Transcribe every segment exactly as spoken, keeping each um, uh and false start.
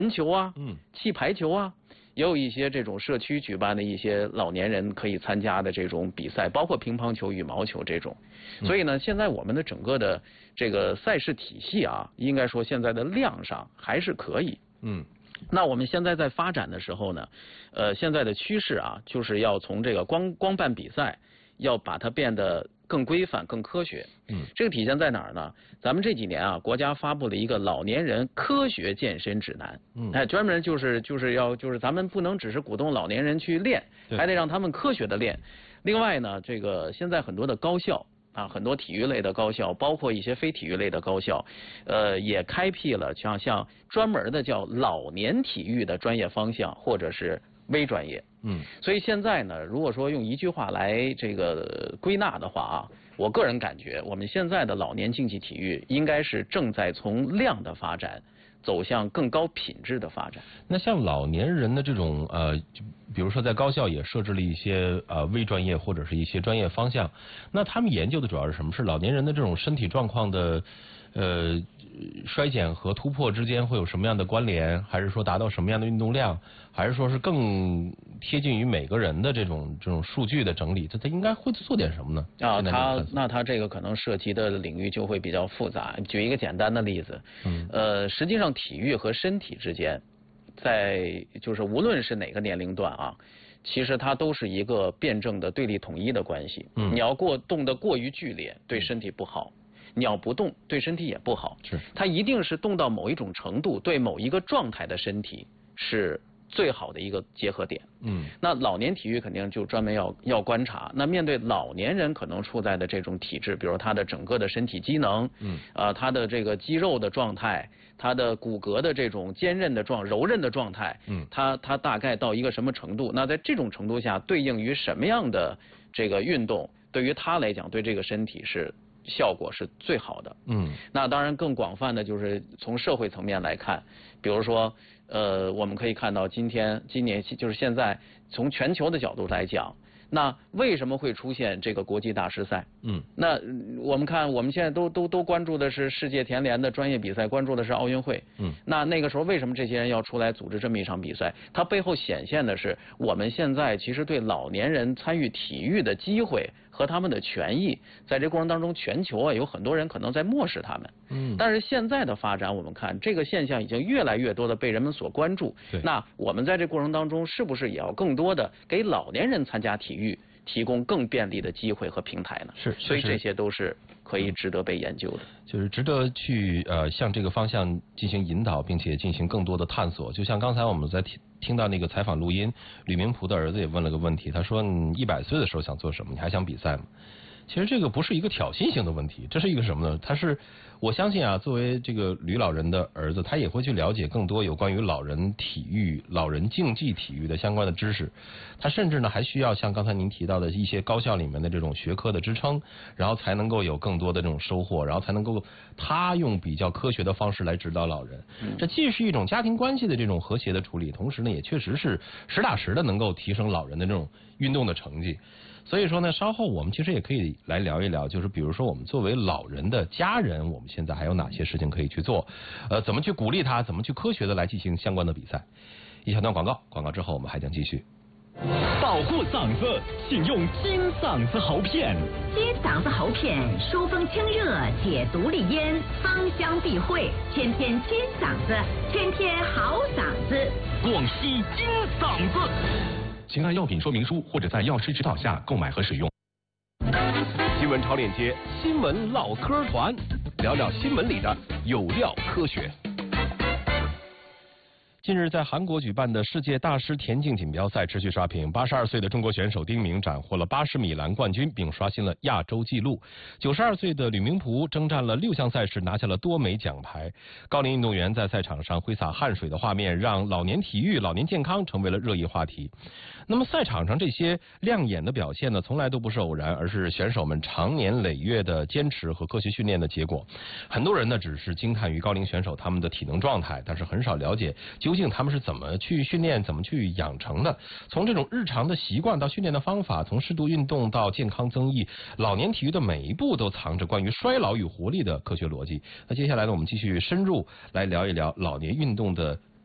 人球啊， 嗯， 气排球啊。也有一些这种社区举办的一些老年人可以参加的这种比赛，包括乒乓球、羽毛球这种。所以呢，现在我们的整个的这个赛事体系啊，应该说现在的量上还是可以。 嗯。 那我们现在在发展的时候呢，呃，现在的趋势啊，就是要从这个光光办比赛，要把它变得更规范、更科学。 嗯， 这个体现在哪儿呢？咱们这几年啊，国家发布了一个老年人科学健身指南。 嗯， 哎，专门就是就是要就是咱们不能只是鼓动老年人去练，还得让他们科学的练。另外呢，这个现在很多的高校。啊，很多体育类的高校，包括一些非体育类的高校，呃，也开辟了像像专门的叫老年体育的专业方向，或者是微专业。 嗯， 所以现在呢，如果说用一句话来这个归纳的话啊，我个人感觉，我们现在的老年竞技体育应该是正在从量的发展走向更高品质的发展。 那像老年人的这种呃，比如说在高校也设置了一些呃微专业或者是一些专业方向，那他们研究的主要是什么？是老年人的这种身体状况的呃衰减和突破之间会有什么样的关联？还是说达到什么样的运动量？还是说是更贴近于每个人的这种这种数据的整理？他他应该会做点什么呢？ 啊，他那他这个可能涉及的领域就会比较复杂。举一个简单的例子， 嗯， 呃，实际上体育和身体之间，在就是无论是哪个年龄段啊，其实它都是一个辩证的对立统一的关系。 嗯， 你要过动得过于剧烈，对身体不好。你要不动，对身体也不好。 是， 它一定是动到某一种程度，对某一个状态的身体是最好的一个结合点。 嗯， 那老年体育肯定就专门要要观察。那面对老年人可能处在的这种体质，比如他的整个的身体机能， 嗯， 啊、呃，他的这个肌肉的状态，他的骨骼的这种坚韧的状、柔韧的状态， 嗯， 他他大概到一个什么程度？那在这种程度下，对应于什么样的这个运动，对于他来讲，对这个身体是效果是最好的。 嗯， 那当然更广泛的就是从社会层面来看，比如说，呃，我们可以看到今天今年就是现在从全球的角度来讲，那为什么会出现这个国际大师赛？ 嗯， 那我们看我们现在都都都关注的是世界田联的专业比赛，关注的是奥运会。 嗯， 那那个时候为什么这些人要出来组织这么一场比赛？它背后显现的是我们现在其实对老年人参与体育的机会和他们的权益，在这过程当中，全球啊有很多人可能在漠视他们。 嗯， 但是现在的发展，我们看这个现象已经越来越多的被人们所关注。 对， 那我们在这过程当中，是不是也要更多的给老年人参加体育提供更便利的机会和平台呢？ 是， 所以这些都是可以值得被研究的， 就是值得去呃向这个方向进行引导，并且进行更多的探索。就像刚才我们在听听到那个采访录音，吕明璞的儿子也问了个问题，他说：“你一百岁的时候想做什么？你还想比赛吗？”其实这个不是一个挑衅性的问题，这是一个什么呢？他是我相信啊，作为这个吕老人的儿子，他也会去了解更多有关于老人体育、老人竞技体育的相关的知识。他甚至呢还需要像刚才您提到的一些高校里面的这种学科的支撑，然后才能够有更多的这种收获，然后才能够他用比较科学的方式来指导老人。这既是一种家庭关系的这种和谐的处理，同时呢也确实是实打实的能够提升老人的这种运动的成绩。所以说呢，稍后我们其实也可以来聊一聊，就是比如说我们作为老人的家人，我们现在还有哪些事情可以去做？呃，怎么去鼓励他？怎么去科学的来进行相关的比赛？一小段广告，广告之后我们还将继续。 保护嗓子，请用金嗓子喉片。 金嗓子喉片疏风清热，解毒利咽，芳香避秽，天天金嗓子，天天好嗓子。 广西金嗓子。 请按药品说明书或者在药师指导下购买和使用。 新闻潮链接，新闻唠嗑团，聊聊新闻里的有料科学。 近日，在韩国举办的世界大师田径锦标赛持续刷屏，八十二岁的中国选手丁明斩获了八十米栏冠军，并刷新了亚洲纪录。九十二岁的吕明璞征战了六项赛事，拿下了多枚奖牌。高龄运动员在赛场上挥洒汗水的画面，让老年体育、老年健康成为了热议话题。那么，赛场上这些亮眼的表现呢，从来都不是偶然，而是选手们长年累月的坚持和科学训练的结果。很多人呢，只是惊叹于高龄选手他们的体能状态，但是很少了解究竟他们是怎么去训练、怎么去养成的。从这种日常的习惯到训练的方法，从适度运动到健康增益，老年体育的每一步都藏着关于衰老与活力的科学逻辑。那接下来呢，我们继续深入来聊一聊老年运动的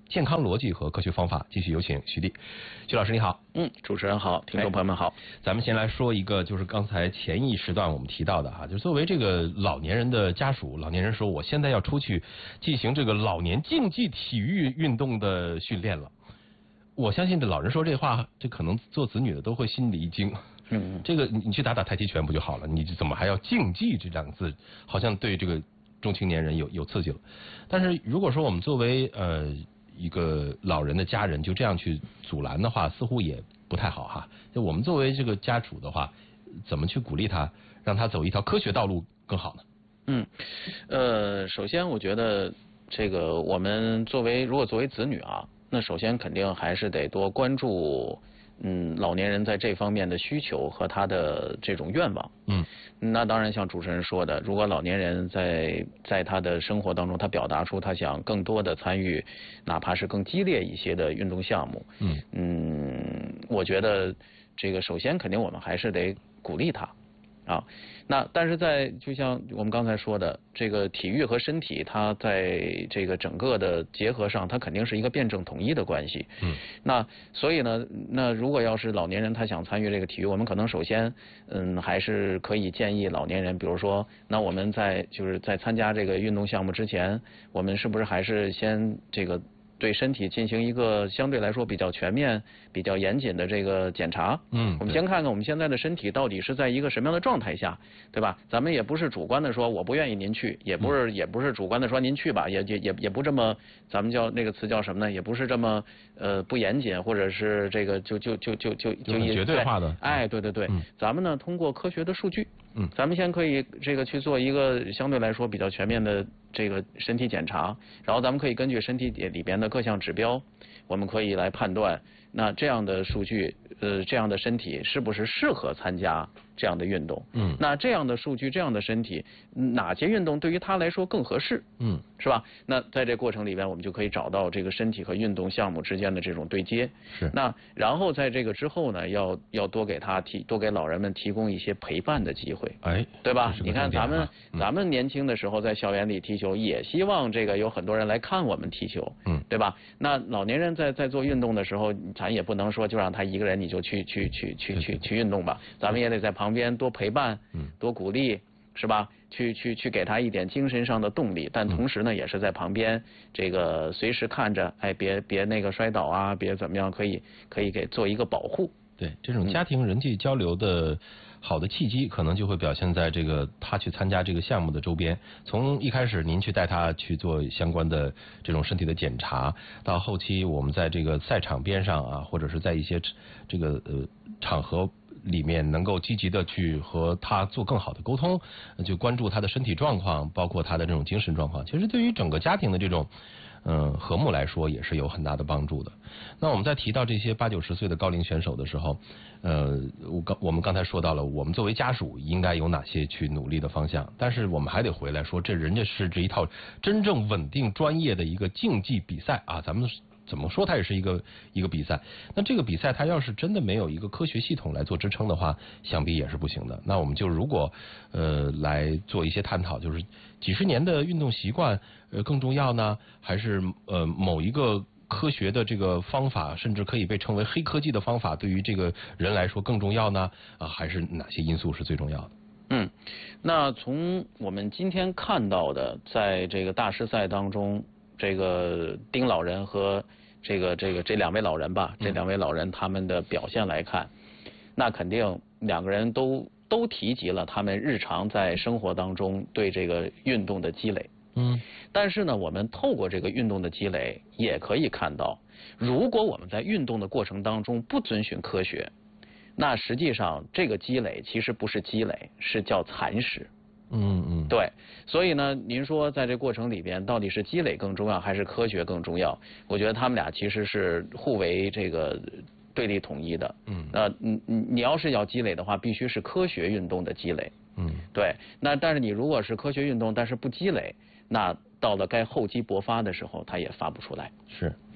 健康逻辑和科学方法。继续有请徐丽。徐老师你好。 嗯，主持人好，听众朋友们好。 咱们先来说一个，就是刚才前一时段我们提到的哈，就是作为这个老年人的家属，老年人说我现在要出去进行这个老年竞技体育运动的训练了。我相信这老人说这话，这可能做子女的都会心里一惊。嗯，这个你你去打打太极拳不就好了？你怎么还要竞技这两个字？好像对这个中青年人有有刺激了。但是如果说我们作为呃一个老人的家人就这样去阻拦的话，似乎也不太好哈。就我们作为这个家属的话，怎么去鼓励他，让他走一条科学道路更好呢？ 嗯，呃，首先我觉得这个我们作为如果作为子女啊，那首先肯定还是得多关注。嗯，老年人在这方面的需求和他的这种愿望，嗯，那当然像主持人说的，如果老年人在在他的生活当中，他表达出他想更多的参与，哪怕是更激烈一些的运动项目，嗯嗯，我觉得这个首先肯定我们还是得鼓励他，啊，那但是在就像我们刚才说的，这个体育和身体，它在这个整个的结合上，它肯定是一个辩证统一的关系。嗯，那所以呢，那如果要是老年人他想参与这个体育，我们可能首先，嗯，还是可以建议老年人，比如说，那我们在就是在参加这个运动项目之前，我们是不是还是先这个对身体进行一个相对来说比较全面、比较严谨的这个检查。嗯，我们先看看我们现在的身体到底是在一个什么样的状态下，对吧？咱们也不是主观的说我不愿意您去，也不是、嗯、也不是主观的说您去吧，也也也也不这么，咱们叫那个词叫什么呢？也不是这么呃不严谨，或者是这个就就就就就就绝对化的。 哎，对对对，嗯、咱们呢通过科学的数据。嗯，咱们先可以这个去做一个相对来说比较全面的这个身体检查，然后咱们可以根据身体里边的各项指标，我们可以来判断，那这样的数据，呃，这样的身体是不是适合参加这样的运动？嗯，那这样的数据，这样的身体，哪些运动对于他来说更合适？嗯，是吧？那在这过程里边，我们就可以找到这个身体和运动项目之间的这种对接。是。那然后在这个之后呢，要要多给他提，多给老人们提供一些陪伴的机会。哎，对吧？你看咱们、嗯、咱们年轻的时候在校园里踢球，也希望这个有很多人来看我们踢球。嗯，对吧？那老年人在在做运动的时候，咱也不能说就让他一个人你就去去去去去去运动吧，咱们也得在旁边多陪伴，嗯，多鼓励，是吧？去去去给他一点精神上的动力，但同时呢，也是在旁边这个随时看着，哎，别别那个摔倒啊，别怎么样，可以可以给做一个保护。 对，这种家庭人际交流的好的契机，可能就会表现在这个他去参加这个项目的周边。从一开始您去带他去做相关的这种身体的检查，到后期我们在这个赛场边上啊，或者是在一些这个呃场合里面能够积极的去和他做更好的沟通，就关注他的身体状况，包括他的这种精神状况，其实对于整个家庭的这种嗯和睦来说也是有很大的帮助的。那我们在提到这些八九十岁的高龄选手的时候，呃我刚我们刚才说到了我们作为家属应该有哪些去努力的方向，但是我们还得回来说，这人家是这一套真正稳定专业的一个竞技比赛啊，咱们怎么说它也是一个一个比赛，那这个比赛它要是真的没有一个科学系统来做支撑的话，想必也是不行的。那我们就如果呃来做一些探讨，就是几十年的运动习惯呃更重要呢，还是呃某一个科学的这个方法，甚至可以被称为黑科技的方法，对于这个人来说更重要呢？啊，还是哪些因素是最重要的？ 嗯，那从我们今天看到的，在这个大师赛当中，这个丁老人和这个这个这两位老人吧，这两位老人他们的表现来看，那肯定两个人都都提及了他们日常在生活当中对这个运动的积累。嗯，但是呢，我们透过这个运动的积累，也可以看到，如果我们在运动的过程当中不遵循科学，那实际上这个积累其实不是积累，是叫蚕食。嗯嗯，对，所以呢，您说在这过程里边，到底是积累更重要还是科学更重要？我觉得他们俩其实是互为这个对立统一的。嗯，那你你要是要积累的话，必须是科学运动的积累。嗯，对，那但是你如果是科学运动，但是不积累，那到了该厚积薄发的时候，它也发不出来。 是，嗯，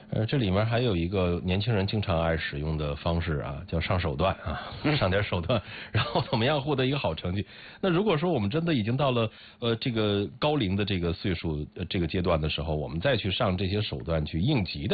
呃，这里面还有一个年轻人经常爱使用的方式啊，叫上手段啊，上点手段，然后怎么样获得一个好成绩？那如果说我们真的已经到了呃这个高龄的这个岁数、呃、这个阶段的时候，我们再去上这些手段去应急的